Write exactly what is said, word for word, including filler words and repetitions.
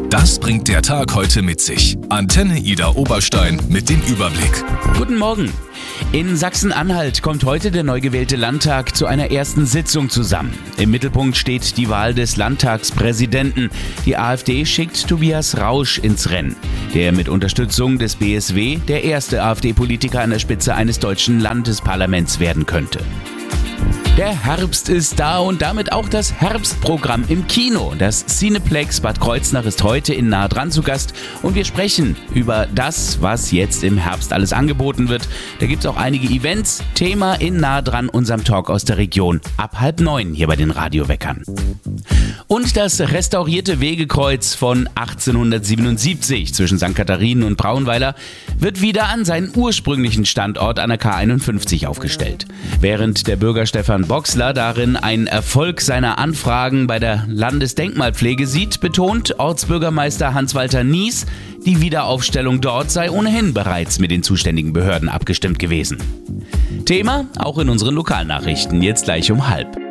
Das bringt der Tag heute mit sich. Antenne Ida Oberstein mit dem Überblick. Guten Morgen. In Sachsen-Anhalt kommt heute der neu gewählte Landtag zu einer ersten Sitzung zusammen. Im Mittelpunkt steht die Wahl des Landtagspräsidenten. Die AfD schickt Tobias Rausch ins Rennen, der mit Unterstützung des B S W der erste AfD-Politiker an der Spitze eines deutschen Landesparlaments werden könnte. Der Herbst ist da und damit auch das Herbstprogramm im Kino. Das Cineplex Bad Kreuznach ist heute in Nah dran zu Gast und wir sprechen über das, was jetzt im Herbst alles angeboten wird. Da gibt es auch einige Events. Thema in Nah dran, unserem Talk aus der Region. Ab halb neun hier bei den Radioweckern. Und das restaurierte Wegekreuz von achtzehnhundertsiebenundsiebzig zwischen Sankt Katharinen und Braunweiler wird wieder an seinen ursprünglichen Standort an der K einundfünfzig aufgestellt. Während der Bürger Stefan Boxler darin einen Erfolg seiner Anfragen bei der Landesdenkmalpflege sieht, betont Ortsbürgermeister Hans-Walter Nies, die Wiederaufstellung dort sei ohnehin bereits mit den zuständigen Behörden abgestimmt gewesen. Thema auch in unseren Lokalnachrichten, jetzt gleich um halb.